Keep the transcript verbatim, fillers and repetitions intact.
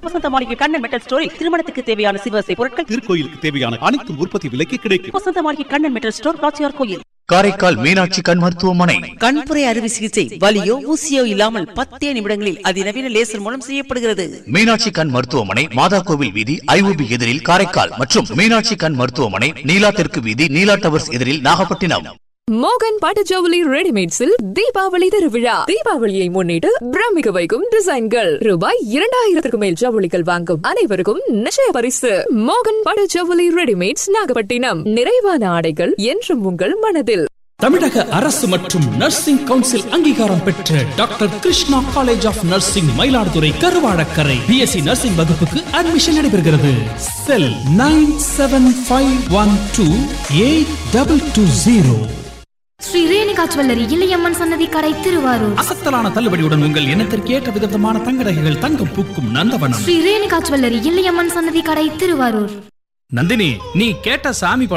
வசந்த மாளிகை கண்ணன் மெட்டல் ஸ்டோரில் திருமணத்துக்கு தேவையான சிவசை பொருட்கள், திருக்கோயிலுக்கு தேவையான அனைத்து உற்பத்தி விலைக்கு கிடைக்கும். வசந்த மாளிகை கண்ணன் மெட்டல் ஸ்டோர், நாச்சியார் கோயில். காரைக்கால் மீனாட்சி கண் மருத்துவமனை. கண்புரை அறுவை சிகிச்சை வலியோ ஊசியோ இல்லாமல் பத்தே நிமிடங்களில் அதிநவீன லேசர் மூலம் செய்யப்படுகிறது. மீனாட்சி கண் மருத்துவமனை, மாதா கோவில் வீதி, ஐஓபி எதிரில் காரைக்கால் மற்றும் மீனாட்சி கண் மருத்துவமனை, நீலா தெற்கு வீதி, நீலா டவர்ஸ் எதிரில் நாகப்பட்டினம். மோகன் பட்டு ஜவுளி ரெடிமேட்ஸில் தீபாவளி திருவிழா. தீபாவளியை முன்னிட்டு பிரமிக்க வைக்கும் டிசைன்கள். ரூபாய் இரண்டாயிரத்திற்கும் மேல் ஜவுளிகள் வாங்கும் அனைவருக்கும் நிச்சய பரிசு. மோகன் பட்டு ஜவுளி ரெடிமேட்ஸ், நாகப்பட்டினம். நிறைவான ஆடைகள் என்றும் உங்கள் மனதில். தமிழக அரசு மற்றும் நர்சிங் கவுன்சில் அங்கீகாரம் பெற்ற doctor Krishna college of nursing, Mayiladuthurai, Karuvadakkarai. BSc nursing வகுப்புக்கு அட்மிஷன் நடைபெறுகிறது. செல் nine seven five one two eight double two zero. Sri Renuka jewellery, Ilaiyamman சன்னதி கடை, திருவாரூர். அசத்தலான தள்ளுபடியுடன் உங்கள் எண்ணத்திற்கு ஏற்ற விதமான தங்க நகைகள், தங்கம் பூக்கும் நந்தவனம். ஸ்ரீ ரேணுகா ஜுவல்லரி, இளையம்மன் சன்னதி கடை, திருவாரூர். நந்தினி, நீ கேட்ட சாமி